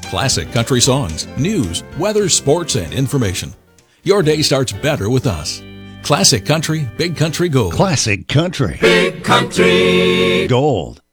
Classic country songs, news, weather, sports, and information. Your day starts better with us. Classic Country, Big Country Gold. Classic Country. Big Country Gold.